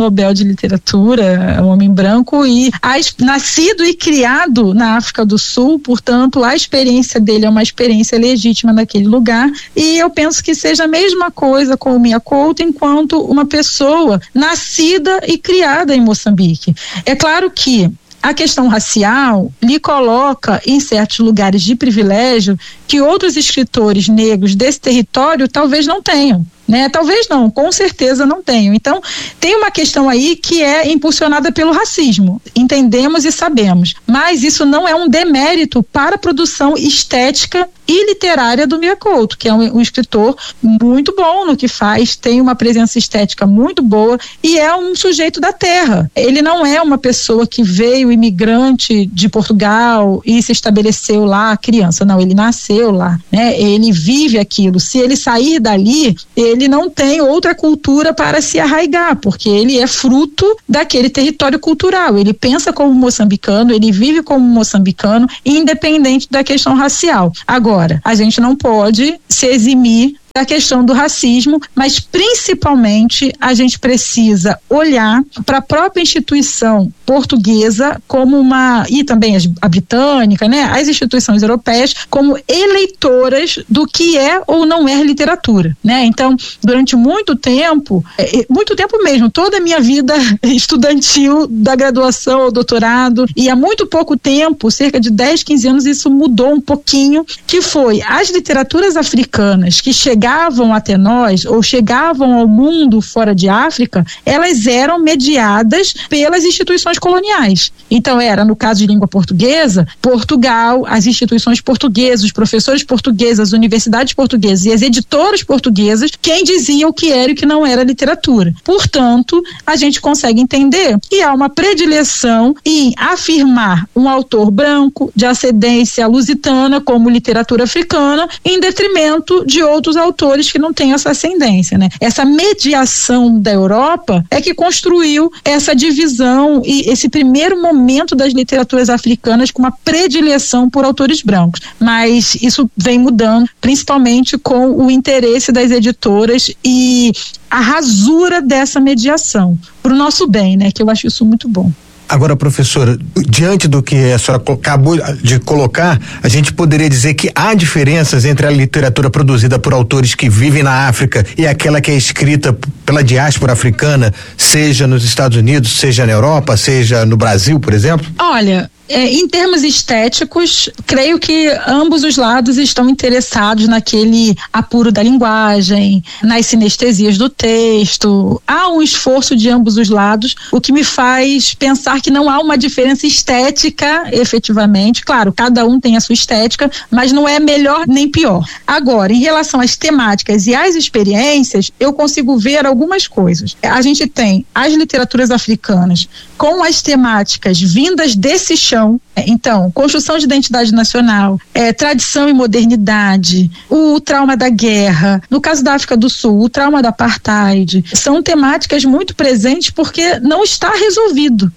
literatura, é um homem branco e nascido e criado na África do Sul, portanto, a experiência dele é uma experiência legítima naquele lugar, e eu penso que seja a mesma coisa com o Mia Couto enquanto uma pessoa nascida e criada em Moçambique. É claro que a questão racial lhe coloca em certos lugares de privilégio que outros escritores negros desse território talvez não tenham. Talvez não, com certeza não tenham. Então, tem uma questão aí que é impulsionada pelo racismo, entendemos e sabemos, mas isso não é um demérito para a produção estética e literária do Mia Couto, que é um escritor muito bom no que faz, tem uma presença estética muito boa e é um sujeito da terra. Ele não é uma pessoa que veio imigrante de Portugal e se estabeleceu lá criança, não, ele nasceu lá, ele vive aquilo. Se ele sair dali, ele não tem outra cultura para se arraigar, porque ele é fruto daquele território cultural, ele pensa como moçambicano, ele vive como moçambicano, independente da questão racial. Agora, a gente não pode se eximir da questão do racismo, mas principalmente a gente precisa olhar para a própria instituição portuguesa como e também a britânica, as instituições europeias como eleitoras do que é ou não é literatura, Então, durante muito tempo mesmo, toda a minha vida estudantil, da graduação ao doutorado, e há muito pouco tempo, cerca de 10, 15 anos, isso mudou um pouquinho, que foi as literaturas africanas que chegavam até nós, ou chegavam ao mundo fora de África, elas eram mediadas pelas instituições coloniais. Então era, no caso de língua portuguesa, Portugal, as instituições portuguesas, os professores portugueses, as universidades portuguesas e as editoras portuguesas, quem dizia o que era e o que não era literatura. Portanto, a gente consegue entender que há uma predileção em afirmar um autor branco de ascendência lusitana como literatura africana, em detrimento de outros autores que não têm essa ascendência, Essa mediação da Europa é que construiu essa divisão e esse primeiro momento das literaturas africanas com uma predileção por autores brancos. Mas isso vem mudando, principalmente com o interesse das editoras e a rasura dessa mediação, para o nosso bem, que eu acho isso muito bom. Agora, professora, diante do que a senhora acabou de colocar, a gente poderia dizer que há diferenças entre a literatura produzida por autores que vivem na África e aquela que é escrita pela diáspora africana, seja nos Estados Unidos, seja na Europa, seja no Brasil, por exemplo? Olha, em termos estéticos, creio que ambos os lados estão interessados naquele apuro da linguagem, nas sinestesias do texto. Há um esforço de ambos os lados, o que me faz pensar que não há uma diferença estética, efetivamente. Claro, cada um tem a sua estética, mas não é melhor nem pior. Agora, em relação às temáticas e às experiências, eu consigo ver algumas coisas. A gente tem as literaturas africanas com as temáticas vindas desse chão. Então, construção de identidade nacional, tradição e modernidade, o trauma da guerra, no caso da África do Sul, o trauma da apartheid, são temáticas muito presentes porque não está resolvido.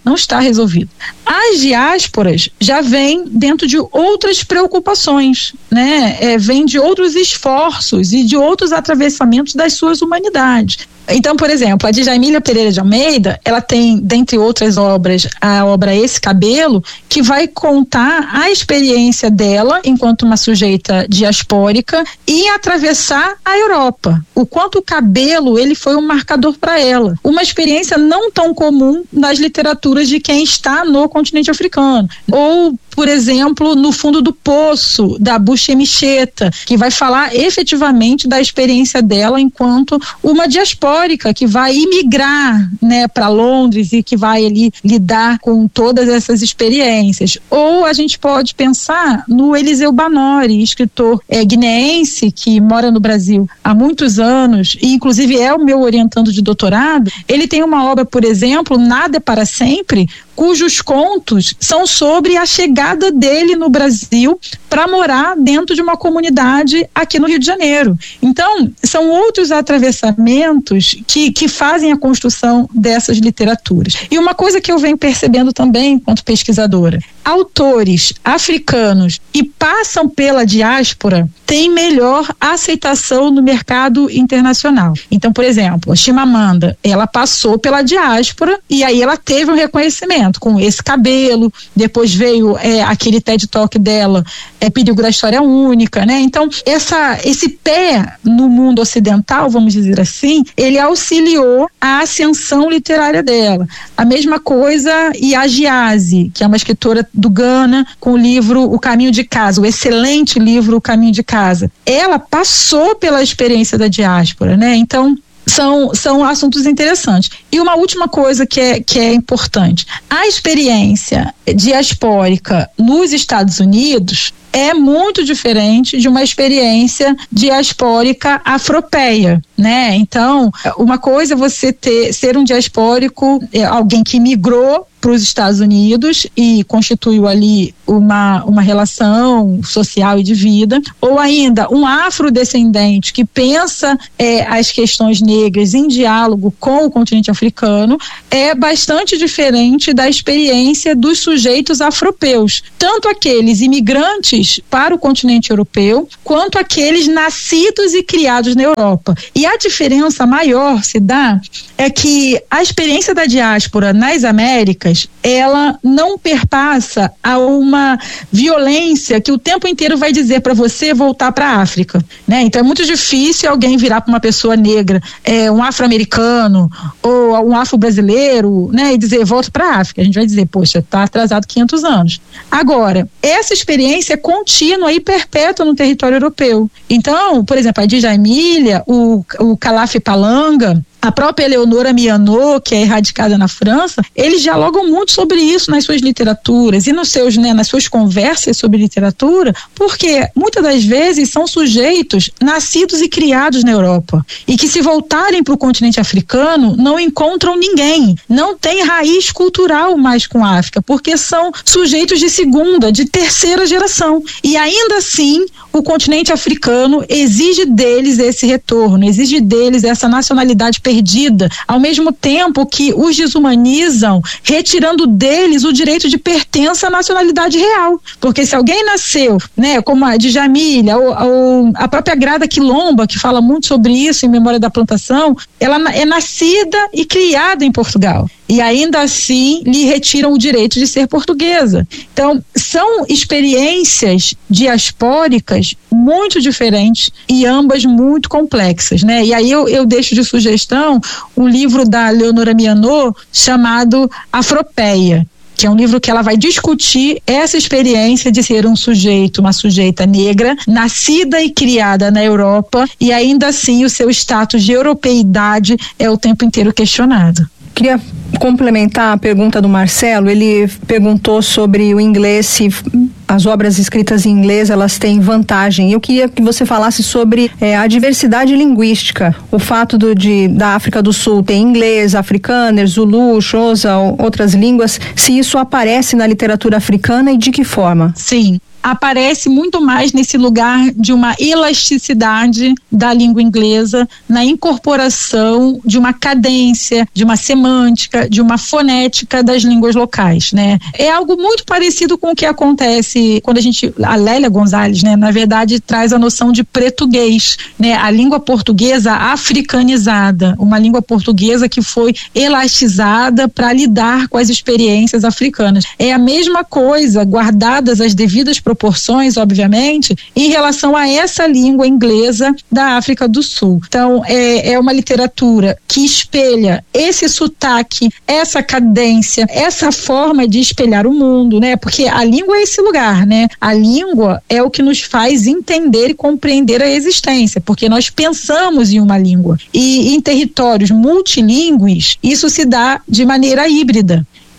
As diásporas já vêm dentro de outras preocupações, vêm de outros esforços e de outros atravessamentos das suas humanidades. Então, por exemplo, a Djamila Pereira de Almeida, ela tem, dentre outras obras, a obra Esse Cabelo, que vai contar a experiência dela enquanto uma sujeita diaspórica em atravessar a Europa. O quanto o cabelo, ele foi um marcador para ela. Uma experiência não tão comum nas literaturas de quem está no continente africano. Ou, por exemplo, No Fundo do Poço, da Buche Micheta, que vai falar efetivamente da experiência dela enquanto uma diaspórica que vai imigrar, para Londres e que vai ali lidar com todas essas experiências. Ou a gente pode pensar no Eliseu Banori, escritor guineense que mora no Brasil há muitos anos e inclusive é o meu orientando de doutorado. Ele tem uma obra, por exemplo, Nada é para Sempre, cujos contos são sobre a chegada chegada dele no Brasil para morar dentro de uma comunidade aqui no Rio de Janeiro. Então, são outros atravessamentos que fazem a construção dessas literaturas. E uma coisa que eu venho percebendo também, enquanto pesquisadora, autores africanos que passam pela diáspora têm melhor aceitação no mercado internacional. Então, por exemplo, a Chimamanda, ela passou pela diáspora e aí ela teve um reconhecimento com esse cabelo, depois veio aquele TED Talk dela, Perigo da História Única, né? Então, esse pé no mundo ocidental, vamos dizer assim, ele auxiliou a ascensão literária dela. A mesma coisa Yaziyazi, que é uma escritora do Ghana, com o livro O Caminho de Casa, o excelente livro O Caminho de Casa. Ela passou pela experiência da diáspora, né? Então, são assuntos interessantes. E uma última coisa que é importante. A experiência diaspórica nos Estados Unidos é muito diferente de uma experiência diaspórica afropeia, né? Então, uma coisa é você ser um diaspórico, alguém que migrou para os Estados Unidos e constituiu ali uma relação social e de vida, ou ainda um afrodescendente que pensa as questões negras em diálogo com o continente africano, é bastante diferente da experiência dos sujeitos afropeus, tanto aqueles imigrantes para o continente europeu, quanto aqueles nascidos e criados na Europa. E a diferença maior se dá é que a experiência da diáspora nas Américas, ela não perpassa a uma violência que o tempo inteiro vai dizer para você voltar para a África, né? Então é muito difícil alguém virar para uma pessoa negra, um afro-americano ou um afro-brasileiro, né, e dizer volta para a África. A gente vai dizer, poxa, está atrasado 500 anos. Agora, essa experiência é contínua e perpétua no território europeu. Então, por exemplo, a Djamila, o Kalafi Palanga, a própria Eleonora Miano, que é erradicada na França, eles dialogam muito sobre isso nas suas literaturas e nas suas conversas sobre literatura, porque muitas das vezes são sujeitos nascidos e criados na Europa e que, se voltarem para o continente africano, não encontram ninguém, não tem raiz cultural mais com a África, porque são sujeitos de segunda, de terceira geração. E ainda assim, o continente africano exige deles esse retorno, exige deles essa nacionalidade perdida, ao mesmo tempo que os desumanizam, retirando deles o direito de pertença à nacionalidade real. Porque se alguém nasceu, né, como a Djamila, ou a própria Grada Quilomba, que fala muito sobre isso em Memória da Plantação, ela é nascida e criada em Portugal. E ainda assim lhe retiram o direito de ser portuguesa. Então, são experiências diaspóricas muito diferentes e ambas muito complexas, né? E aí eu deixo de sugestão um livro da Leonora Miano chamado Afropeia, que é um livro que ela vai discutir essa experiência de ser um sujeito, uma sujeita negra, nascida e criada na Europa, e ainda assim o seu status de europeidade é o tempo inteiro questionado. Queria complementar a pergunta do Marcelo. Ele perguntou sobre o inglês, se as obras escritas em inglês elas têm vantagem. Eu queria que você falasse sobre a diversidade linguística, o fato da África do Sul ter inglês, afrikaner, zulu, xhosa, outras línguas, se isso aparece na literatura africana e de que forma? Sim. Aparece muito mais nesse lugar de uma elasticidade da língua inglesa, na incorporação de uma cadência, de uma semântica, de uma fonética das línguas locais, né? É algo muito parecido com o que acontece quando a Lélia Gonzalez, né, na verdade traz a noção de português, né? A língua portuguesa africanizada, uma língua portuguesa que foi elastizada para lidar com as experiências africanas. É a mesma coisa, guardadas as devidas proporções, obviamente, em relação a essa língua inglesa da África do Sul. Então, é uma literatura que espelha esse sotaque, essa cadência, essa forma de espelhar o mundo, né? Porque a língua é esse lugar, né? A língua é o que nos faz entender e compreender a existência, porque nós pensamos em uma língua. E em territórios multilingües, isso se dá de maneira híbrida.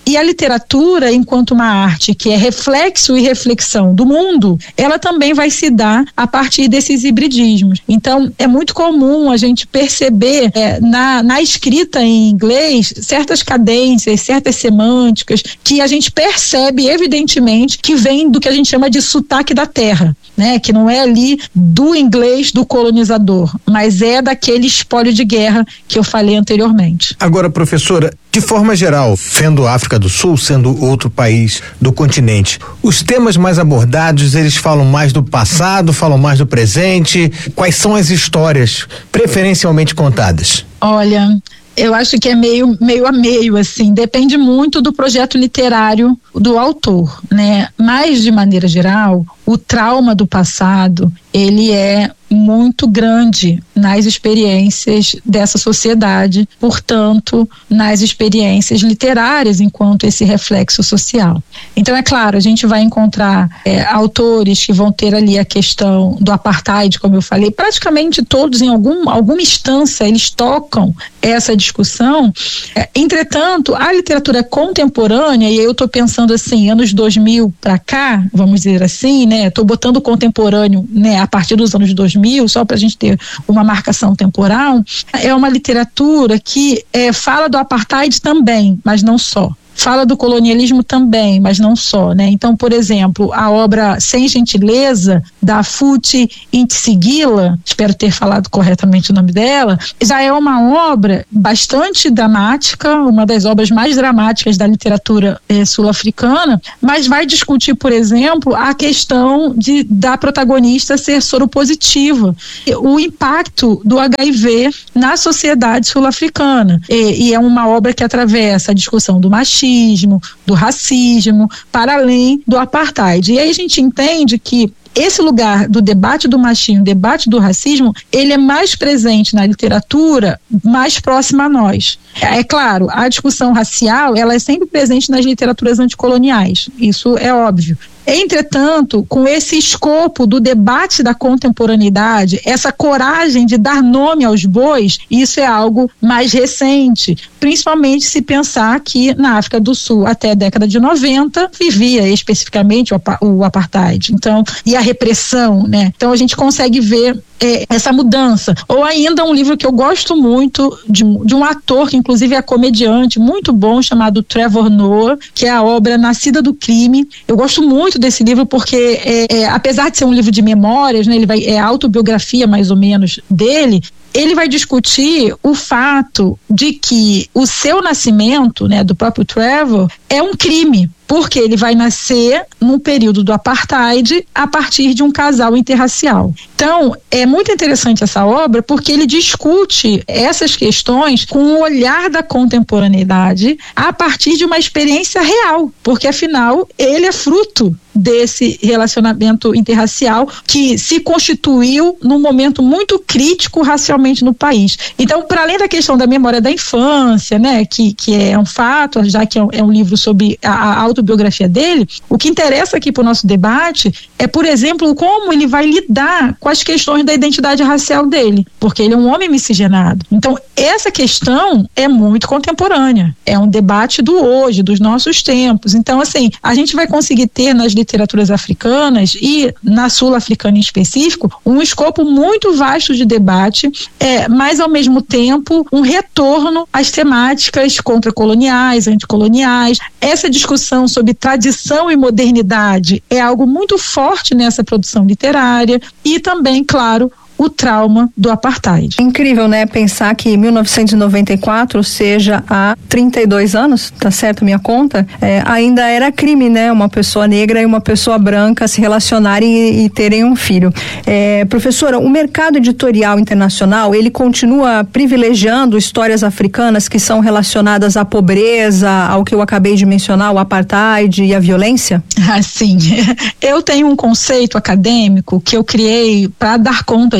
E a literatura, enquanto uma arte que é reflexo e reflexão do mundo, ela também vai se dar a partir desses hibridismos. Então, é muito comum a gente perceber na escrita em inglês certas cadências, certas semânticas que a gente percebe evidentemente que vem do que a gente chama de sotaque da terra, né? Que não é ali do inglês do colonizador, mas é daquele espólio de guerra que eu falei anteriormente. Agora, professora, de forma geral, sendo a África do Sul, sendo outro país do continente, os temas mais abordados, eles falam mais do passado, falam mais do presente? Quais são as histórias preferencialmente contadas? Olha, eu acho que é meio a meio, assim, depende muito do projeto literário do autor, né? Mas, de maneira geral, o trauma do passado, ele é muito grande nas experiências dessa sociedade, portanto, nas experiências literárias enquanto esse reflexo social. Então, é claro, a gente vai encontrar autores que vão ter ali a questão do apartheid, como eu falei, praticamente todos em alguma instância eles tocam essa discussão. Entretanto, a literatura contemporânea, e eu estou pensando assim, anos 2000 para cá, vamos dizer assim, né? Estou botando contemporâneo, né, a partir dos anos 2000, só para a gente ter uma marcação temporal. É uma literatura que fala do apartheid também, mas não só. Fala do colonialismo também, mas não só, né? Então, por exemplo, a obra Sem Gentileza, da Futhi Ntsigila, espero ter falado corretamente o nome dela, já é uma obra bastante dramática, uma das obras mais dramáticas da literatura sul-africana, mas vai discutir, por exemplo, a questão da protagonista ser soropositiva, o impacto do HIV na sociedade sul-africana. E é uma obra que atravessa a discussão do machismo, do racismo, para além do apartheid. E aí a gente entende que esse lugar do debate do machismo, debate do racismo, ele é mais presente na literatura, mais próxima a nós. É claro, a discussão racial, ela é sempre presente nas literaturas anticoloniais, isso é óbvio. Entretanto, com esse escopo do debate da contemporaneidade, essa coragem de dar nome aos bois, isso é algo mais recente, principalmente se pensar que na África do Sul, até a década de 90, vivia especificamente o apartheid, então, e a repressão, né? Então a gente consegue ver essa mudança. Ou ainda um livro que eu gosto muito de um ator que inclusive é comediante muito bom, chamado Trevor Noah, que é a obra Nascida do Crime. Eu gosto muito desse livro porque apesar de ser um livro de memórias, né, é a autobiografia mais ou menos dele. Ele vai discutir o fato de que o seu nascimento, né, do próprio Trevor, é um crime, porque ele vai nascer num período do apartheid a partir de um casal interracial. Então, é muito interessante essa obra porque ele discute essas questões com o olhar da contemporaneidade a partir de uma experiência real, porque afinal ele é fruto desse relacionamento interracial que se constituiu num momento muito crítico racialmente no país. Então, para além da questão da memória da infância, né, que é um fato, já que é um livro sobre a autobiografia dele, o que interessa aqui para o nosso debate é, por exemplo, como ele vai lidar com as questões da identidade racial dele, porque ele é um homem miscigenado. Então, essa questão é muito contemporânea, é um debate do hoje, dos nossos tempos. Então, assim, a gente vai conseguir ter nas literaturas africanas e na sul-africana em específico um escopo muito vasto de debate, mas ao mesmo tempo um retorno às temáticas contracoloniais, anticoloniais. Essa discussão sobre tradição e modernidade é algo muito forte nessa produção literária e também, claro, o trauma do apartheid. Incrível, né? Pensar que 1994, ou seja, há 32 anos, tá certo a minha conta, ainda era crime, né? Uma pessoa negra e uma pessoa branca se relacionarem e terem um filho. Professora, o mercado editorial internacional, ele continua privilegiando histórias africanas que são relacionadas à pobreza, ao que eu acabei de mencionar, o apartheid e a violência? Sim. Eu tenho um conceito acadêmico que eu criei para dar conta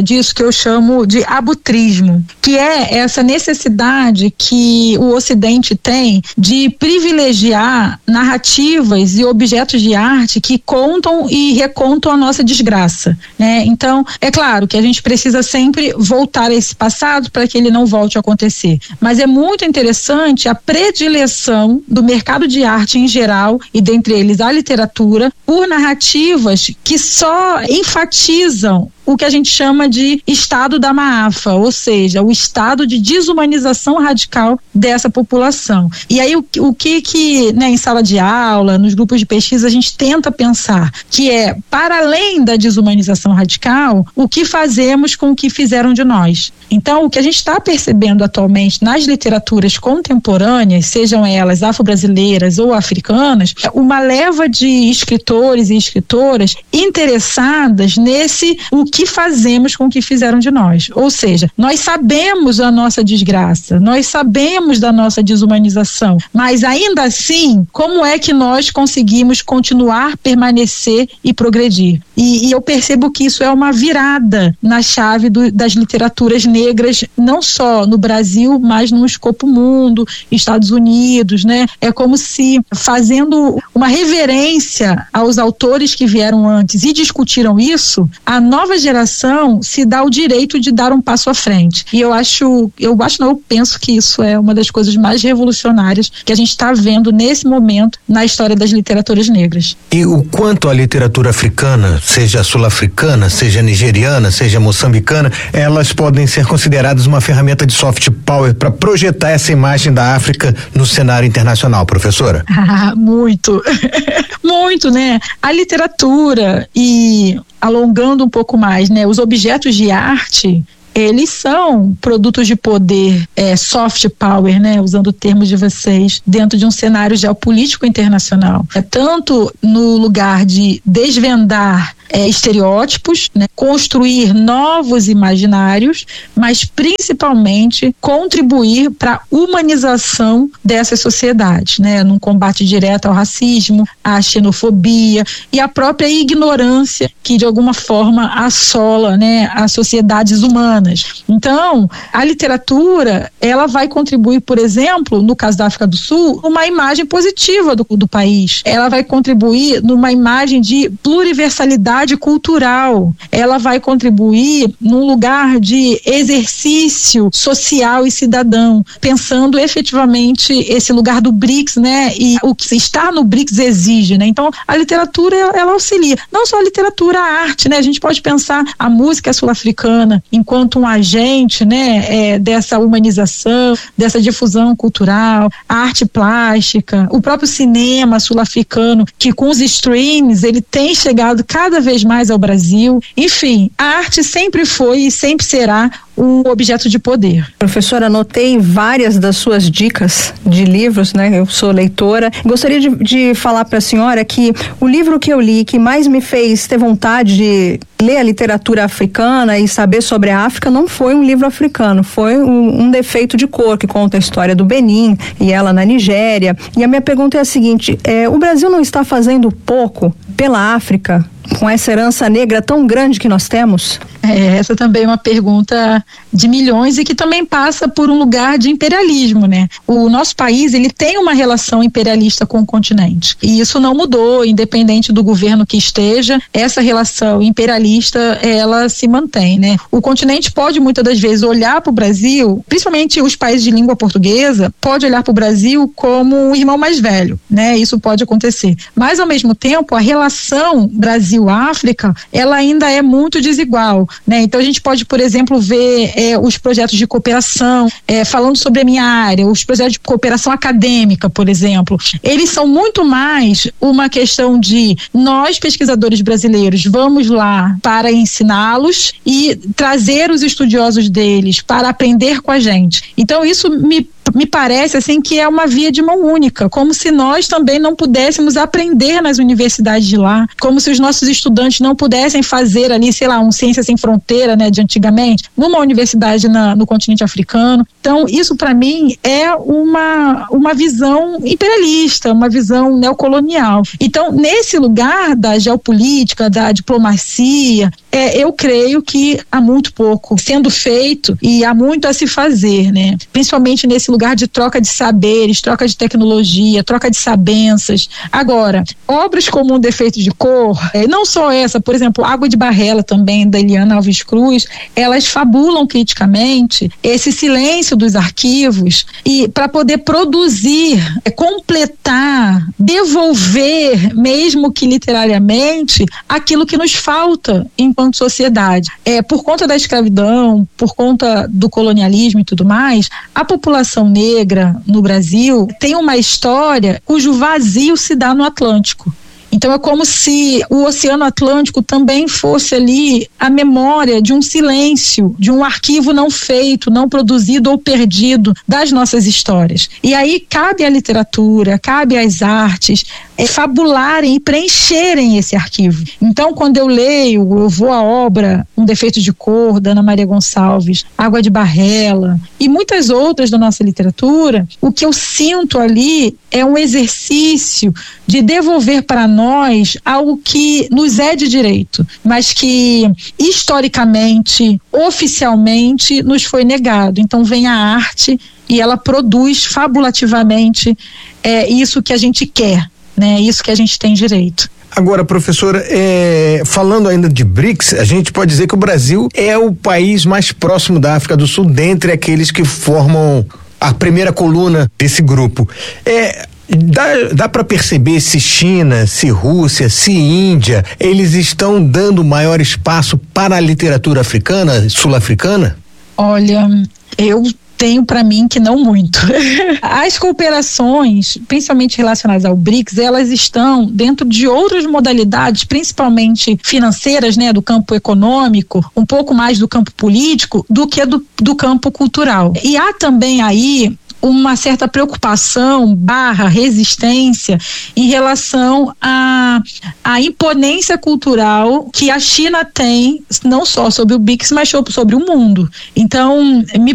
disso que eu chamo de abutrismo, que é essa necessidade que o Ocidente tem de privilegiar narrativas e objetos de arte que contam e recontam a nossa desgraça, né? Então, é claro que a gente precisa sempre voltar a esse passado para que ele não volte a acontecer, mas é muito interessante a predileção do mercado de arte em geral, e dentre eles a literatura, por narrativas que só enfatizam o que a gente chama de estado da maafa, ou seja, o estado de desumanização radical dessa população. E aí o que né, em sala de aula, nos grupos de pesquisa, a gente tenta pensar, que é, para além da desumanização radical, o que fazemos com o que fizeram de nós. Então, o que a gente está percebendo atualmente nas literaturas contemporâneas, sejam elas afro-brasileiras ou africanas, é uma leva de escritores e escritoras interessadas nesse o que fazemos com o que fizeram de nós. Ou seja, nós sabemos a nossa desgraça, nós sabemos da nossa desumanização, mas ainda assim, como é que nós conseguimos continuar, permanecer e progredir? E eu percebo que isso é uma virada na chave das literaturas negras, não só no Brasil, mas no escopo mundo, Estados Unidos, né? É como se, fazendo uma reverência aos autores que vieram antes e discutiram isso, a nova geração se dá o direito de dar um passo à frente. E eu penso que isso é uma das coisas mais revolucionárias que a gente está vendo nesse momento na história das literaturas negras. E o quanto a literatura africana, seja sul-africana, seja nigeriana, seja moçambicana, elas podem ser consideradas uma ferramenta de soft power para projetar essa imagem da África no cenário internacional, professora? Muito. Muito, né? A literatura e, alongando um pouco mais, né? Os objetos de arte, eles são produtos de poder, soft power, né? Usando o termo de vocês, dentro de um cenário geopolítico internacional. Tanto no lugar de desvendar estereótipos, né? Construir novos imaginários, mas principalmente contribuir para a humanização dessas sociedades, né? Num combate direto ao racismo, à xenofobia e à própria ignorância que de alguma forma assola, né, as sociedades humanas. Então, a literatura, ela vai contribuir, por exemplo, no caso da África do Sul, uma imagem positiva do país. Ela vai contribuir numa imagem de pluriversalidade cultural. Ela vai contribuir num lugar de exercício social e cidadão, pensando efetivamente esse lugar do BRICS, né? E o que estar no BRICS exige, né? Então, a literatura, ela auxilia. Não só a literatura, a arte, né? A gente pode pensar a música sul-africana enquanto um agente, né? Dessa humanização, dessa difusão cultural, a arte plástica, o próprio cinema sul-africano, que com os streams, ele tem chegado cada vez mais ao Brasil. Enfim, a arte sempre foi e sempre será um objeto de poder. Professora, anotei várias das suas dicas de livros, né? Eu sou leitora. Gostaria de falar para a senhora que o livro que eu li, que mais me fez ter vontade de ler a literatura africana e saber sobre a África, não foi um livro africano, foi um defeito de cor, que conta a história do Benin e ela na Nigéria. E a minha pergunta é a seguinte: o Brasil não está fazendo pouco pela África, com essa herança negra tão grande que nós temos? Essa também é uma pergunta de milhões e que também passa por um lugar de imperialismo, né? O nosso país, ele tem uma relação imperialista com o continente e isso não mudou, independente do governo que esteja, essa relação imperialista, ela se mantém, né? O continente pode muitas das vezes olhar para o Brasil, principalmente os países de língua portuguesa, pode olhar para o Brasil como um irmão mais velho, né? Isso pode acontecer, mas ao mesmo tempo a relação Brasil-África, ela ainda é muito desigual, né? Então a gente pode, por exemplo, ver os projetos de cooperação, falando sobre a minha área, os projetos de cooperação acadêmica, por exemplo, eles são muito mais uma questão de nós, pesquisadores brasileiros, vamos lá para ensiná-los e trazer os estudiosos deles para aprender com a gente. Então isso me me parece assim que é uma via de mão única, como se nós também não pudéssemos aprender nas universidades de lá, como se os nossos estudantes não pudessem fazer ali, sei lá, um Ciência Sem Fronteira, né, de antigamente, numa universidade no continente africano. Então, isso para mim é uma visão imperialista, uma visão neocolonial. Então, nesse lugar da geopolítica, da diplomacia, eu creio que há muito pouco sendo feito e há muito a se fazer, né? Principalmente nesse lugar de troca de saberes, troca de tecnologia, troca de sabenças. Agora, obras como Um Defeito de Cor, não só essa, por exemplo, Água de Barrela também, da Eliana Alves Cruz, elas fabulam criticamente esse silêncio dos arquivos e para poder produzir, completar, devolver, mesmo que literariamente, aquilo que nos falta enquanto sociedade. Por conta da escravidão, por conta do colonialismo e tudo mais, a população negra no Brasil tem uma história cujo vazio se dá no Atlântico. Então é como se o Oceano Atlântico também fosse ali a memória de um silêncio, de um arquivo não feito, não produzido ou perdido das nossas histórias. E aí cabe à literatura, cabe às artes fabularem e preencherem esse arquivo. Então, quando eu vou à obra Um Defeito de Cor, da Ana Maria Gonçalves, Água de Barrela e muitas outras da nossa literatura, o que eu sinto ali é um exercício de devolver para nós algo que nos é de direito, mas que historicamente, oficialmente, nos foi negado. Então vem a arte e ela produz fabulativamente isso que a gente quer, né? Isso que a gente tem direito. Agora, professora, falando ainda de BRICS, a gente pode dizer que o Brasil é o país mais próximo da África do Sul, dentre aqueles que formam a primeira coluna desse grupo. Dá para perceber se China, se Rússia, se Índia, eles estão dando maior espaço para a literatura africana, sul-africana? Olha, eu tenho para mim que não muito. As cooperações, principalmente relacionadas ao BRICS, elas estão dentro de outras modalidades, principalmente financeiras, né, do campo econômico, um pouco mais do campo político do que do campo cultural. E há também aí uma certa preocupação / resistência em relação à imponência cultural que a China tem, não só sobre o BRICS, mas sobre o mundo. Então, me